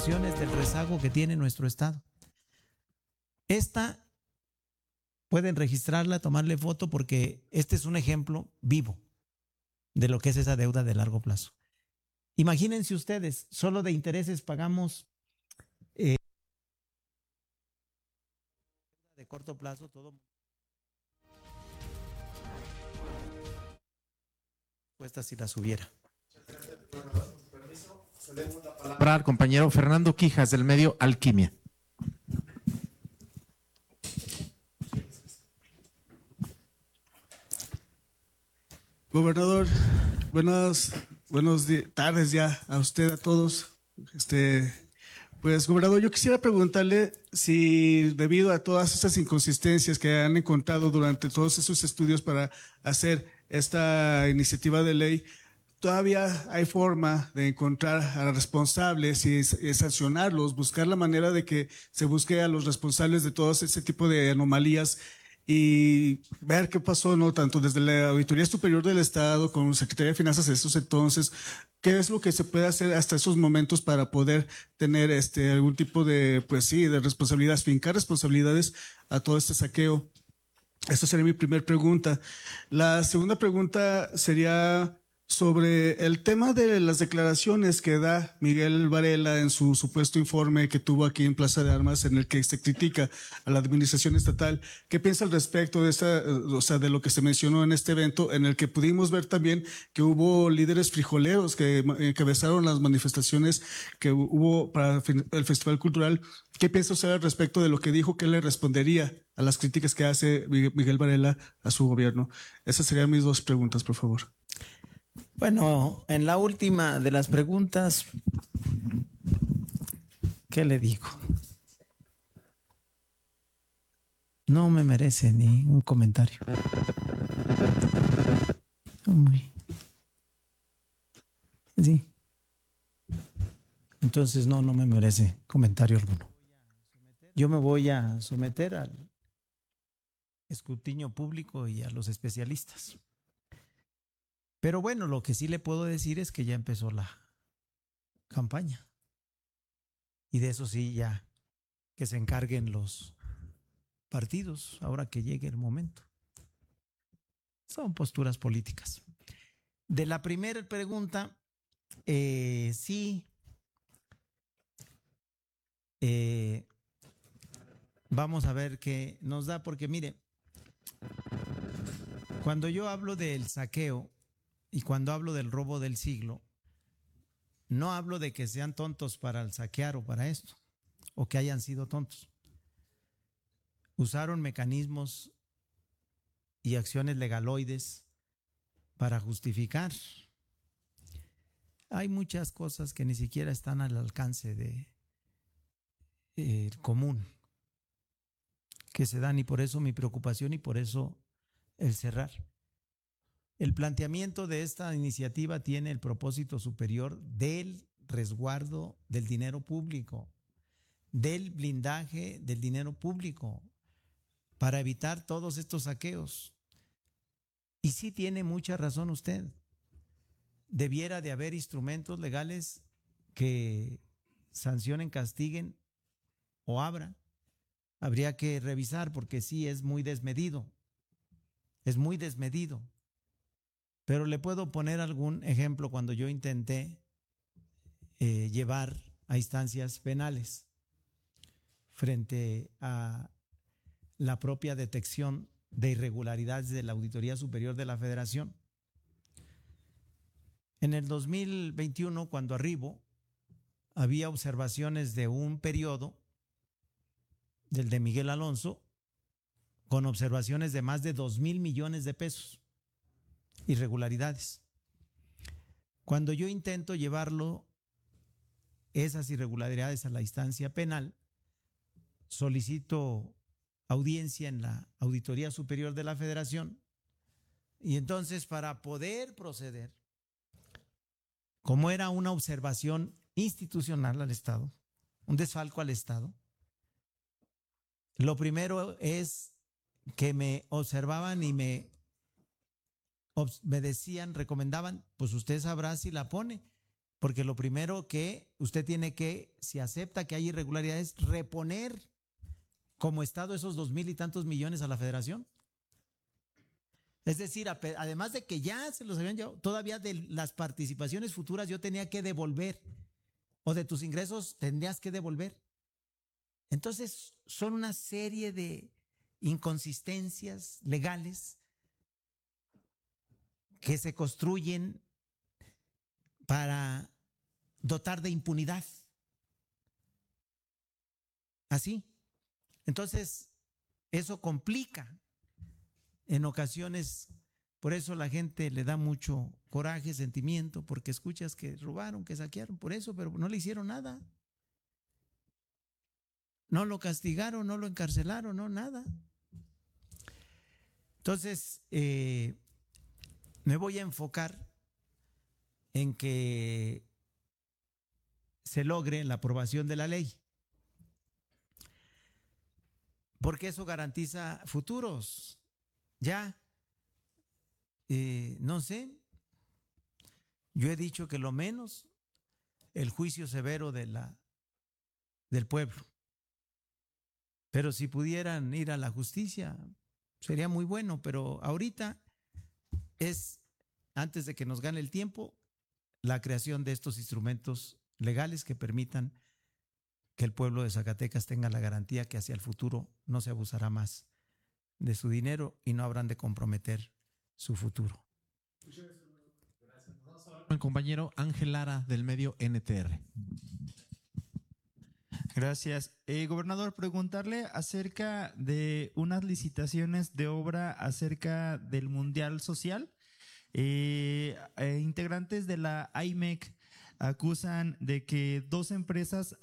proporciones del rezago que tiene nuestro Estado. Esta pueden registrarla, tomarle foto, porque este es un ejemplo vivo de lo que es esa deuda de largo plazo. Imagínense ustedes, solo de intereses pagamos de corto plazo todo cuesta si las hubiera. Para el compañero Fernando Quijas del medio Alquimia. Gobernador, buenas tardes ya a usted, a todos. Pues, gobernador, yo quisiera preguntarle si, debido a todas estas inconsistencias que han encontrado durante todos esos estudios para hacer esta iniciativa de ley, todavía hay forma de encontrar a los responsables y sancionarlos, buscar la manera de que se busque a los responsables de todo ese tipo de anomalías y ver qué pasó, ¿no? Tanto desde la Auditoría Superior del Estado como la Secretaría de Finanzas de esos entonces, qué es lo que se puede hacer hasta esos momentos para poder tener algún tipo de, pues sí, de responsabilidad, fincar responsabilidades a todo este saqueo. Esta sería mi primera pregunta. La segunda pregunta sería sobre el tema de las declaraciones que da Miguel Varela en su supuesto informe que tuvo aquí en Plaza de Armas, en el que se critica a la administración estatal. ¿Qué piensa al respecto de de lo que se mencionó en este evento, en el que pudimos ver también que hubo líderes frijoleros que encabezaron las manifestaciones que hubo para el Festival Cultural? ¿Qué piensa usted al respecto de lo que dijo que le respondería a las críticas que hace Miguel Varela a su gobierno? Esas serían mis dos preguntas, por favor. Bueno, en la última de las preguntas, ¿qué le digo? No me merece ni un comentario. Sí. Entonces no me merece comentario alguno. Yo me voy a someter al escrutinio público y a los especialistas. Pero bueno, lo que sí le puedo decir es que ya empezó la campaña. Y de eso sí, ya que se encarguen los partidos ahora que llegue el momento. Son posturas políticas. De la primera pregunta, sí. Vamos a ver qué nos da, porque mire, cuando yo hablo del saqueo y cuando hablo del robo del siglo, no hablo de que sean tontos para el saquear o para esto, o que hayan sido tontos. Usaron mecanismos y acciones legaloides para justificar. Hay muchas cosas que ni siquiera están al alcance de común que se dan, y por eso mi preocupación y por eso el cerrar. El planteamiento de esta iniciativa tiene el propósito superior del resguardo del dinero público, del blindaje del dinero público, para evitar todos estos saqueos. Y sí tiene mucha razón usted. Debiera de haber instrumentos legales que sancionen, castiguen o abran. Habría que revisar, porque sí es muy desmedido. Es muy desmedido. Pero le puedo poner algún ejemplo cuando yo intenté llevar a instancias penales frente a la propia detección de irregularidades de la Auditoría Superior de la Federación. En el 2021, cuando arribo, había observaciones de un periodo, del de Miguel Alonso, con observaciones de más de 2,000 millones de pesos, irregularidades. Cuando yo intento llevarlo, esas irregularidades, a la instancia penal, solicito audiencia en la Auditoría Superior de la Federación, y entonces, para poder proceder, como era una observación institucional al Estado, un desfalco al Estado, lo primero es que me observaban y me decían, recomendaban, pues usted sabrá si la pone. Porque lo primero que usted tiene que, si acepta que hay irregularidades, reponer como Estado esos 2,000 y tantos millones a la Federación. Es decir, además de que ya se los habían llevado, todavía de las participaciones futuras yo tenía que devolver, o de tus ingresos tendrías que devolver. Entonces, son una serie de inconsistencias legales que se construyen para dotar de impunidad. Así. Entonces, eso complica en ocasiones. Por eso la gente le da mucho coraje, sentimiento, porque escuchas que robaron, que saquearon, por eso, pero no le hicieron nada. No lo castigaron, no lo encarcelaron, no, nada. Entonces, me voy a enfocar en que se logre la aprobación de la ley, porque eso garantiza futuros. Ya, no sé, yo he dicho que lo menos el juicio severo del pueblo, pero si pudieran ir a la justicia sería muy bueno, pero ahorita es, antes de que nos gane el tiempo, la creación de estos instrumentos legales que permitan que el pueblo de Zacatecas tenga la garantía que hacia el futuro no se abusará más de su dinero y no habrán de comprometer su futuro. El compañero Ángel Lara del medio NTR. Gracias. Gobernador, preguntarle acerca de unas licitaciones de obra acerca del Mundial Social. Integrantes de la AIMEC acusan de que dos empresas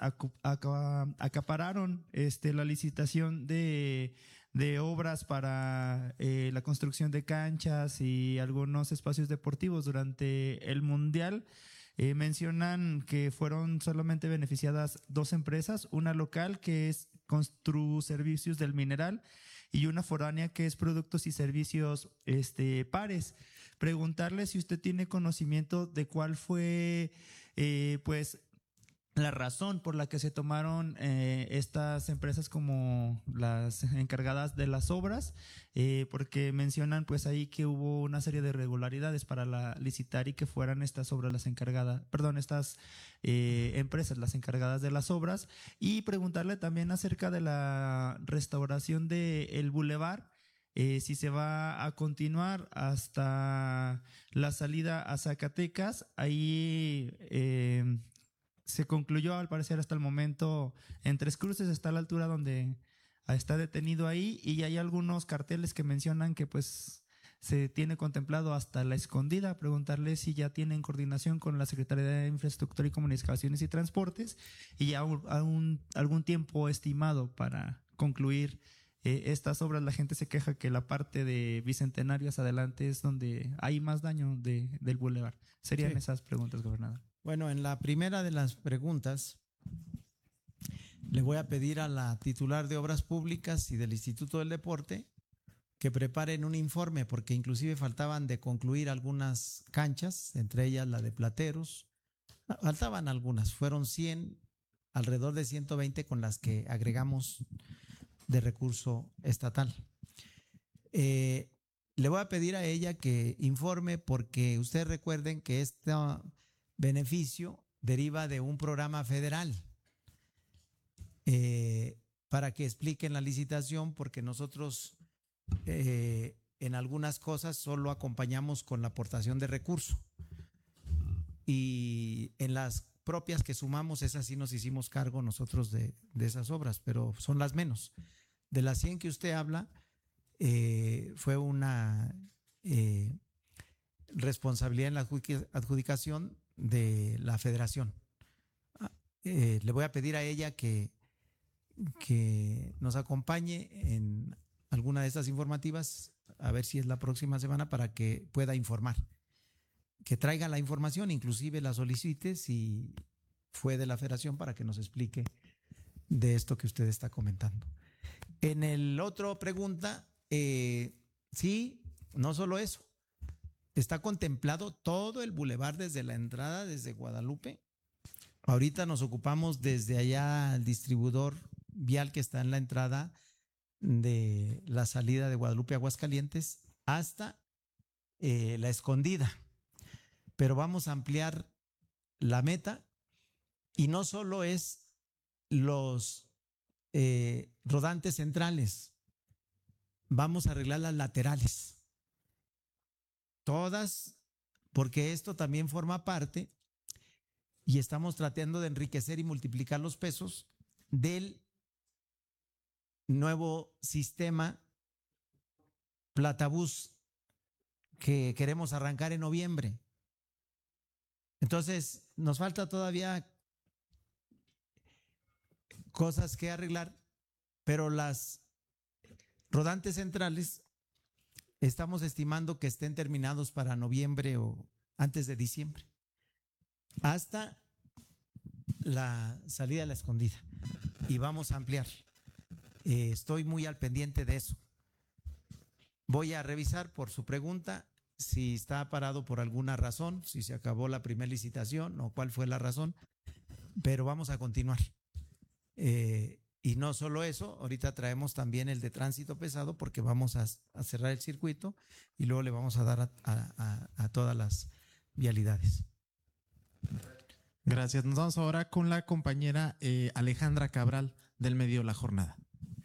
acapararon la licitación de obras para la construcción de canchas y algunos espacios deportivos durante el Mundial. Mencionan que fueron solamente beneficiadas dos empresas, una local que es Construservicios del Mineral y una foránea que es Productos y Servicios Pares. Preguntarle si usted tiene conocimiento de cuál fue pues la razón por la que se tomaron estas empresas como las encargadas de las obras, porque mencionan pues ahí que hubo una serie de irregularidades para licitar y que fueran estas obras las encargadas, perdón, estas empresas las encargadas de las obras, y preguntarle también acerca de la restauración del bulevar. Si se va a continuar hasta la salida a Zacatecas, ahí se concluyó al parecer hasta el momento en Tres Cruces, está a la altura donde está detenido ahí, y hay algunos carteles que mencionan que pues se tiene contemplado hasta La Escondida. Preguntarle si ya tienen coordinación con la Secretaría de Infraestructura y Comunicaciones y Transportes y ya algún tiempo estimado para concluir estas obras. La gente se queja que la parte de Bicentenario hacia adelante es donde hay más daño del bulevar. Serían esas preguntas, gobernador. Bueno, en la primera de las preguntas le voy a pedir a la titular de Obras Públicas y del Instituto del Deporte que preparen un informe, porque inclusive faltaban de concluir algunas canchas, entre ellas la de Plateros. Faltaban algunas, fueron 100, alrededor de 120 con las que agregamos de recurso estatal. Le voy a pedir a ella que informe, porque ustedes recuerden que este beneficio deriva de un programa federal, para que expliquen la licitación, porque nosotros en algunas cosas solo acompañamos con la aportación de recursos, y en las propias que sumamos, esas sí nos hicimos cargo nosotros de esas obras, pero son las menos. De las 100 que usted habla, fue una responsabilidad en la adjudicación de la Federación. Le voy a pedir a ella que nos acompañe en alguna de estas informativas, a ver si es la próxima semana, para que pueda informar, que traiga la información, inclusive la solicite si fue de la Federación, para que nos explique de esto que usted está comentando. En el otro pregunta, sí, no solo eso, Está contemplado todo el bulevar desde la entrada, desde Guadalupe. Ahorita nos ocupamos desde allá el distribuidor vial que está en la entrada de la salida de Guadalupe a Aguascalientes hasta La Escondida. Pero vamos a ampliar la meta y no solo es los rodantes centrales, vamos a arreglar las laterales. Todas, porque esto también forma parte y estamos tratando de enriquecer y multiplicar los pesos del nuevo sistema Platabús que queremos arrancar en noviembre. Entonces, nos falta todavía cosas que arreglar, pero las rodantes centrales estamos estimando que estén terminados para noviembre o antes de diciembre, hasta la salida de La Escondida. Y vamos a ampliar. Estoy muy al pendiente de eso. Voy a revisar por su pregunta si está parado por alguna razón, si se acabó la primera licitación o cuál fue la razón, pero vamos a continuar. Y no solo eso, ahorita traemos también el de tránsito pesado porque vamos a cerrar el circuito y luego le vamos a dar a todas las vialidades. Gracias. Nos vamos ahora con la compañera Alejandra Cabral del medio La Jornada.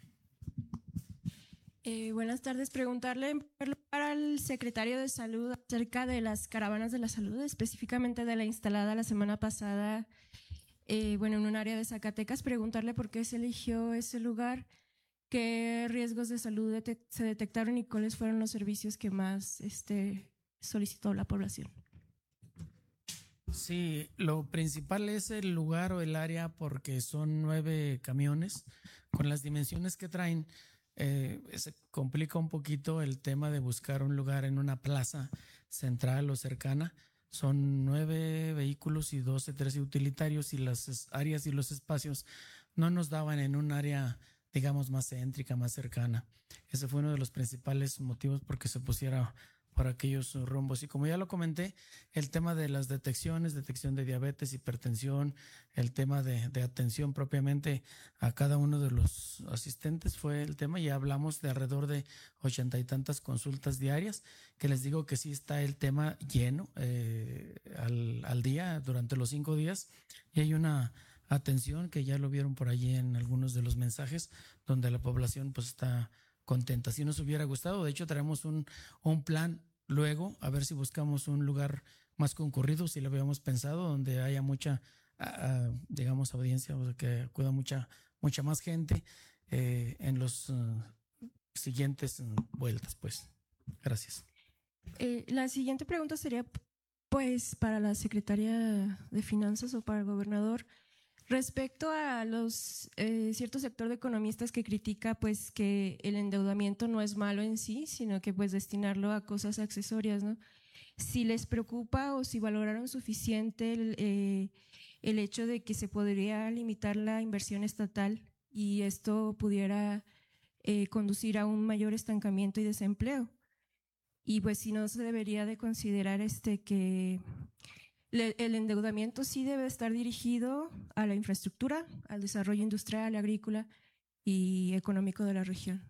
Buenas tardes. Preguntarle para el secretario de Salud acerca de las caravanas de la salud, específicamente de la instalada la semana pasada, en un área de Zacatecas. Preguntarle por qué se eligió ese lugar, qué riesgos de salud se detectaron y cuáles fueron los servicios que más solicitó la población. Sí, lo principal es el lugar o el área porque son 9 camiones con las dimensiones que traen. Se complica un poquito el tema de buscar un lugar en una plaza central o cercana. Son 9 vehículos y 13 utilitarios y las áreas y los espacios no nos daban en un área, digamos, más céntrica, más cercana. Ese fue uno de los principales motivos por que se pusiera por aquellos rumbos. Y como ya lo comenté, el tema de las detecciones, detección de diabetes, hipertensión, el tema de atención propiamente a cada uno de los asistentes fue el tema. Ya hablamos de alrededor de 80 y tantas consultas diarias, que les digo que sí está el tema lleno al día durante los 5 días. Y hay una atención que ya lo vieron por allí en algunos de los mensajes, donde la población pues está contenta. Si nos hubiera gustado, de hecho traemos un plan luego, a ver si buscamos un lugar más concurrido, si lo habíamos pensado, donde haya mucha, digamos, audiencia, o sea, que acuda mucha más gente en los siguientes vueltas, pues. Gracias. La siguiente pregunta sería, pues, para la secretaria de Finanzas o para el gobernador. Respecto a los cierto sector de economistas que critica pues que el endeudamiento no es malo en sí, sino que pues destinarlo a cosas accesorias, ¿no? Si les preocupa o si valoraron suficiente el hecho de que se podría limitar la inversión estatal y esto pudiera conducir a un mayor estancamiento y desempleo. Y pues si no se debería de considerar que el endeudamiento sí debe estar dirigido a la infraestructura, al desarrollo industrial, agrícola y económico de la región.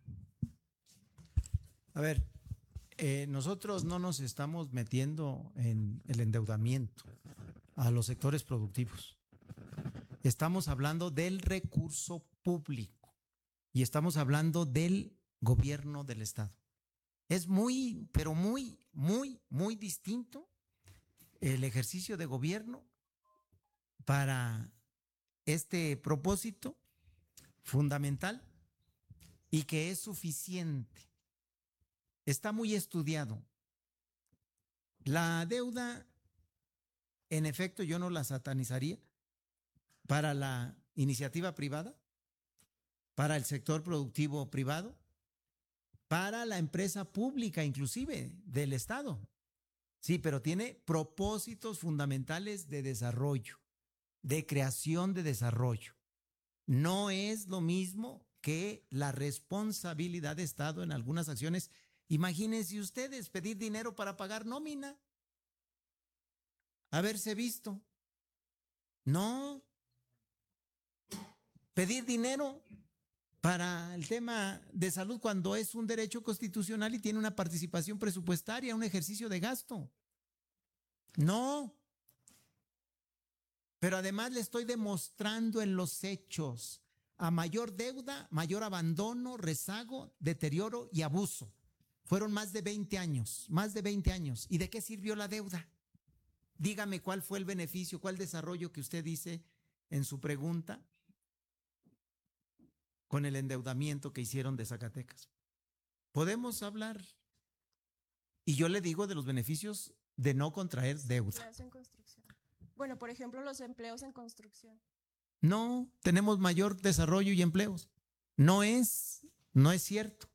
A ver, nosotros no nos estamos metiendo en el endeudamiento a los sectores productivos. Estamos hablando del recurso público y estamos hablando del gobierno del Estado. Es muy, pero muy, muy, muy distinto el ejercicio de gobierno para este propósito fundamental y que es suficiente. Está muy estudiado. La deuda, en efecto, yo no la satanizaría para la iniciativa privada, para el sector productivo privado, para la empresa pública, inclusive del Estado. Sí, pero tiene propósitos fundamentales de desarrollo, de creación de desarrollo. No es lo mismo que la responsabilidad de Estado en algunas acciones Imagínense ustedes pedir dinero para pagar nómina. Haberse visto. No. Pedir dinero para el tema de salud cuando es un derecho constitucional y tiene una participación presupuestaria, un ejercicio de gasto. No. Pero además le estoy demostrando en los hechos a mayor deuda, mayor abandono, rezago, deterioro y abuso. Fueron más de 20 años, más de 20 años. ¿Y de qué sirvió la deuda? Dígame cuál fue el beneficio, cuál desarrollo que usted dice en su pregunta con el endeudamiento que hicieron de Zacatecas. Podemos hablar. Y yo le digo de los beneficios de no contraer deuda. Bueno, por ejemplo, los empleos en construcción. No, tenemos mayor desarrollo y empleos. No es cierto.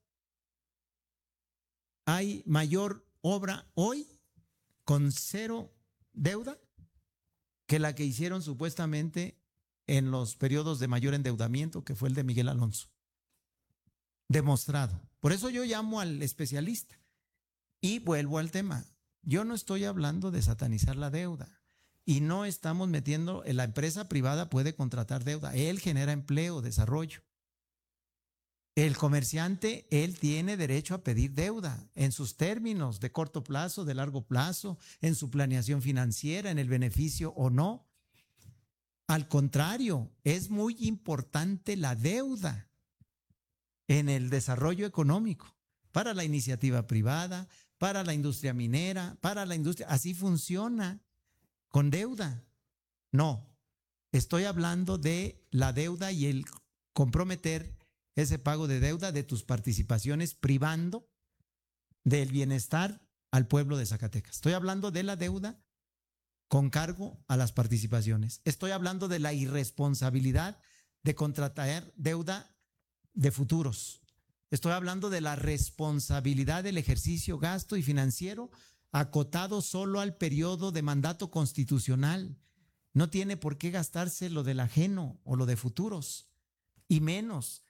Hay mayor obra hoy con cero deuda que la que hicieron supuestamente en los periodos de mayor endeudamiento, que fue el de Miguel Alonso. Demostrado. Por eso yo llamo al especialista. Y vuelvo al tema. Yo no estoy hablando de satanizar la deuda. Y no estamos metiendo, la empresa privada puede contratar deuda. Él genera empleo, desarrollo. El comerciante, él tiene derecho a pedir deuda en sus términos de corto plazo, de largo plazo, en su planeación financiera, en el beneficio o no. Al contrario, es muy importante la deuda en el desarrollo económico para la iniciativa privada, para la industria minera, para la industria. Así funciona con deuda. No, estoy hablando de la deuda y el comprometer ese pago de deuda de tus participaciones privando del bienestar al pueblo de Zacatecas. Estoy hablando de la deuda con cargo a las participaciones. Estoy hablando de la irresponsabilidad de contratar deuda de futuros. Estoy hablando de la responsabilidad del ejercicio gasto y financiero acotado solo al periodo de mandato constitucional. No tiene por qué gastarse lo del ajeno o lo de futuros, y menos.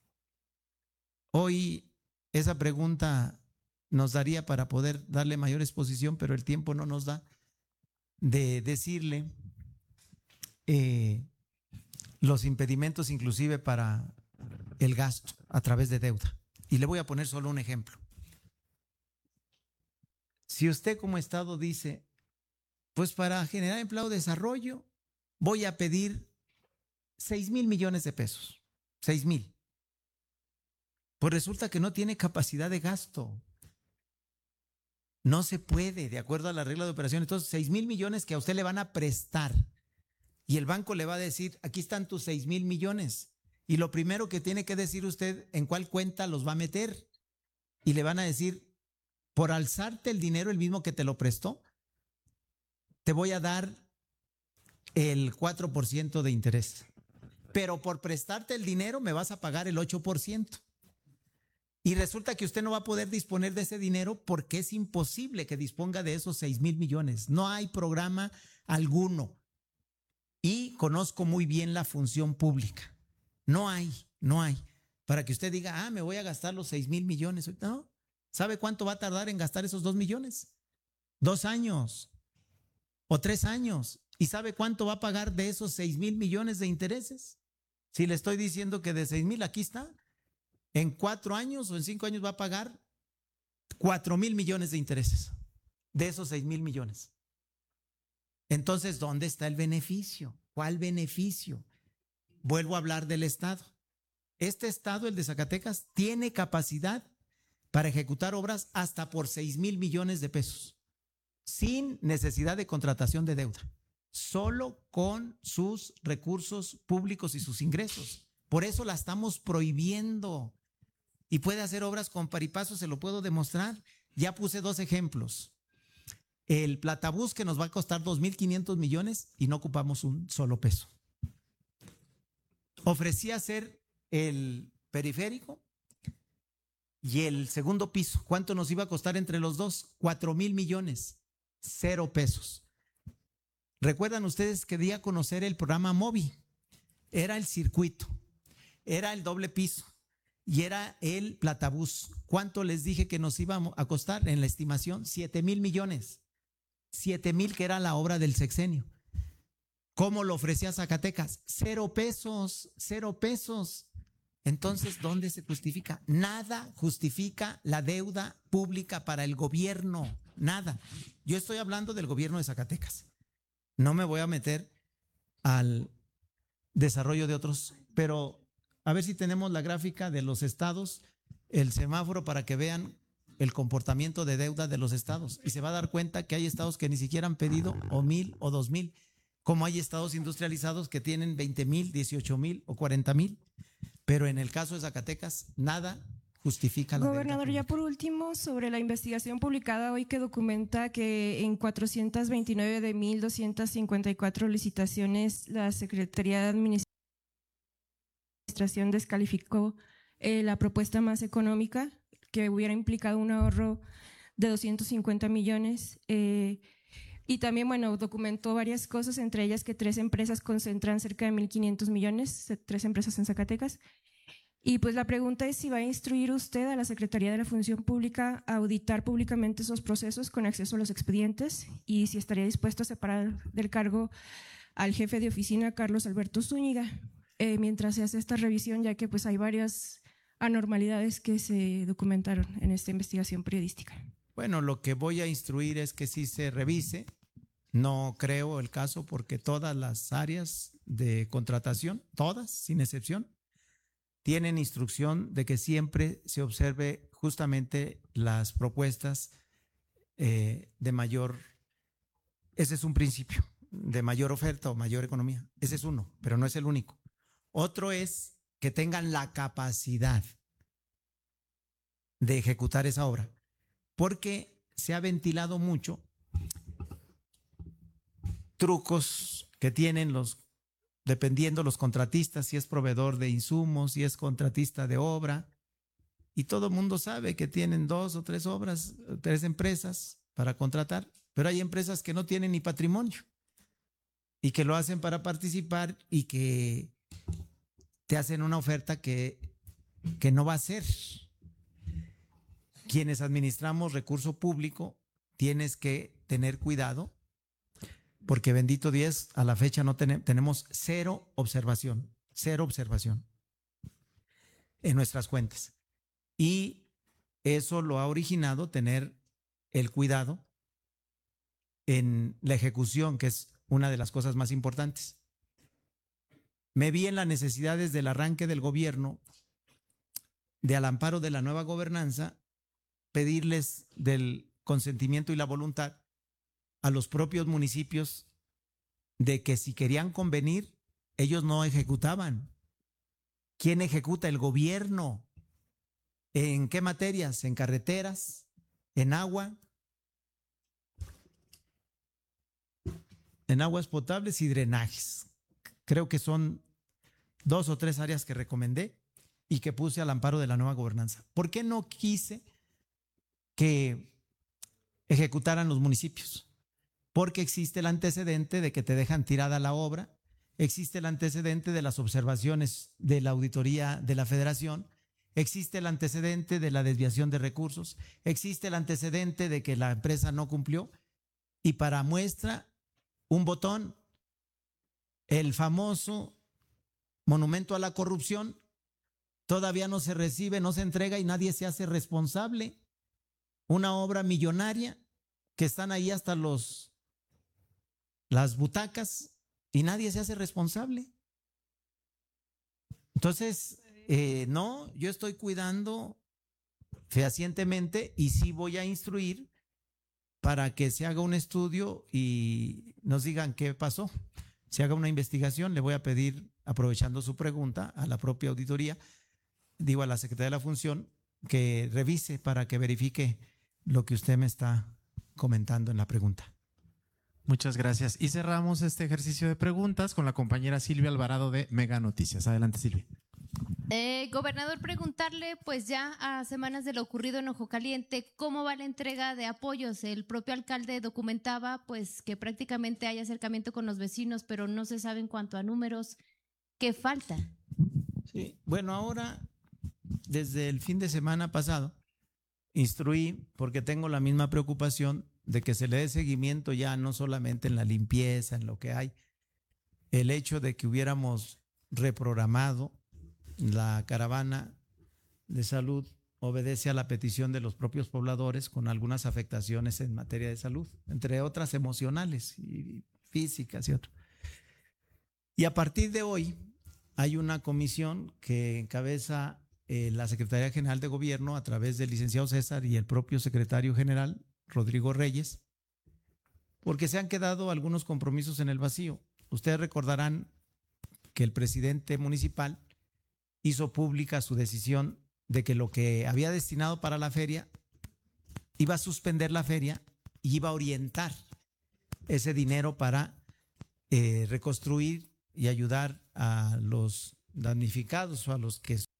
Hoy esa pregunta nos daría para poder darle mayor exposición, pero el tiempo no nos da de decirle los impedimentos inclusive para el gasto a través de deuda. Y le voy a poner solo un ejemplo. Si usted como Estado dice, pues para generar empleo y desarrollo voy a pedir 6,000 millones de pesos, 6,000. Pues resulta que no tiene capacidad de gasto. No se puede, de acuerdo a la regla de operación. Entonces, 6,000 millones que a usted le van a prestar y el banco le va a decir, aquí están tus 6,000 millones. Y lo primero que tiene que decir usted, en cuál cuenta los va a meter. Y le van a decir, por alzarte el dinero, el mismo que te lo prestó, te voy a dar el 4% de interés. Pero por prestarte el dinero me vas a pagar el 8%. Y resulta que usted no va a poder disponer de ese dinero porque es imposible que disponga de esos 6,000 millones. No hay programa alguno. Y conozco muy bien la función pública. No hay. Para que usted diga, me voy a gastar los 6,000 millones. No. ¿Sabe cuánto va a tardar en gastar esos 2 millones? 2 años o 3 años. ¿Y sabe cuánto va a pagar de esos 6,000 millones de intereses? Si le estoy diciendo que de 6,000, aquí está. En 4 años o en 5 años va a pagar 4,000 millones de intereses de esos 6,000 millones. Entonces, ¿dónde está el beneficio? ¿Cuál beneficio? Vuelvo a hablar del Estado. Este Estado, el de Zacatecas, tiene capacidad para ejecutar obras hasta por 6,000 millones de pesos, sin necesidad de contratación de deuda, solo con sus recursos públicos y sus ingresos. Por eso la estamos prohibiendo. Y puede hacer obras con paripaso, se lo puedo demostrar. Ya puse 2 ejemplos. El Platabús, que nos va a costar 2,500 millones y no ocupamos un solo peso. Ofrecí hacer el periférico y el segundo piso. ¿Cuánto nos iba a costar entre los dos? 4,000 millones, 0 pesos. ¿Recuerdan ustedes que di a conocer el programa MOVI? Era el circuito, era el doble piso y era el Platabús. ¿Cuánto les dije que nos íbamos a costar en la estimación? 7,000 millones. 7,000, que era la obra del sexenio. ¿Cómo lo ofrecía Zacatecas? 0 pesos, 0 pesos. Entonces, ¿dónde se justifica? Nada justifica la deuda pública para el gobierno, nada. Yo estoy hablando del gobierno de Zacatecas. No me voy a meter al desarrollo de otros, pero a ver si tenemos la gráfica de los estados, el semáforo, para que vean el comportamiento de deuda de los estados, y se va a dar cuenta que hay estados que ni siquiera han pedido o 1,000 o 2,000, como hay estados industrializados que tienen 20,000, 18,000 o 40,000, pero en el caso de Zacatecas nada justifica la Gobernador, deuda ya por último, sobre la investigación publicada hoy que documenta que en 429 de 1,254 licitaciones la Secretaría de Administración descalificó la propuesta más económica, que hubiera implicado un ahorro de 250 millones. Y también, bueno, documentó varias cosas, entre ellas que 3 empresas concentran cerca de 1,500 millones, 3 empresas en Zacatecas. Y pues la pregunta es si va a instruir usted a la Secretaría de la Función Pública a auditar públicamente esos procesos con acceso a los expedientes, y si estaría dispuesto a separar del cargo al jefe de oficina, Carlos Alberto Zúñiga, mientras se hace esta revisión, ya que pues hay varias anormalidades que se documentaron en esta investigación periodística. Bueno, lo que voy a instruir es que sí se revise. No creo el caso, porque todas las áreas de contratación, todas, sin excepción, tienen instrucción de que siempre se observe justamente las propuestas de mayor, ese es un principio, de mayor oferta o mayor economía. Ese es uno, pero no es el único. Otro es que tengan la capacidad de ejecutar esa obra, porque se ha ventilado mucho trucos que tienen dependiendo los contratistas, si es proveedor de insumos, si es contratista de obra, y todo el mundo sabe que tienen 2 o 3 obras, 3 empresas para contratar, pero hay empresas que no tienen ni patrimonio y que lo hacen para participar y que te hacen una oferta que no va a ser. Quienes administramos recurso público tienes que tener cuidado, porque bendito Dios, a la fecha no tenemos cero observación en nuestras cuentas. Y eso lo ha originado tener el cuidado en la ejecución, que es una de las cosas más importantes. Me vi en la necesidad desde el arranque del gobierno, de al amparo de la nueva gobernanza, pedirles del consentimiento y la voluntad a los propios municipios de que si querían convenir, ellos no ejecutaban. ¿Quién ejecuta? El gobierno. ¿En qué materias? En carreteras, en agua, en aguas potables y drenajes. Creo que son 2 o 3 áreas que recomendé y que puse al amparo de la nueva gobernanza. ¿Por qué no quise que ejecutaran los municipios? Porque existe el antecedente de que te dejan tirada la obra, existe el antecedente de las observaciones de la auditoría de la Federación, existe el antecedente de la desviación de recursos, existe el antecedente de que la empresa no cumplió, y para muestra, un botón, el famoso monumento a la corrupción, todavía no se recibe, no se entrega y nadie se hace responsable. Una obra millonaria que están ahí hasta las butacas y nadie se hace responsable. Entonces, no, yo estoy cuidando fehacientemente y sí voy a instruir para que se haga un estudio y nos digan qué pasó. Se haga una investigación. Le voy a pedir, aprovechando su pregunta, a la propia auditoría, a la Secretaría de la Función, que revise para que verifique lo que usted me está comentando en la pregunta. Muchas gracias. Y cerramos este ejercicio de preguntas con la compañera Silvia Alvarado de Mega Noticias. Adelante, Silvia. Gobernador, preguntarle, pues ya a semanas de lo ocurrido en Ojo Caliente, ¿cómo va la entrega de apoyos? El propio alcalde documentaba pues que prácticamente hay acercamiento con los vecinos, pero no se sabe en cuanto a números. ¿Qué falta? Sí, bueno, ahora desde el fin de semana pasado instruí, porque tengo la misma preocupación de que se le dé seguimiento ya no solamente en la limpieza, en lo que hay, el hecho de que hubiéramos reprogramado la caravana de salud obedece a la petición de los propios pobladores con algunas afectaciones en materia de salud, entre otras emocionales y físicas y otras. Y a partir de hoy hay una comisión que encabeza la Secretaría General de Gobierno a través del licenciado César y el propio secretario general, Rodrigo Reyes, porque se han quedado algunos compromisos en el vacío. Ustedes recordarán que el presidente municipal hizo pública su decisión de que lo que había destinado para la feria iba a suspender la feria y iba a orientar ese dinero para reconstruir y ayudar a los damnificados o a los que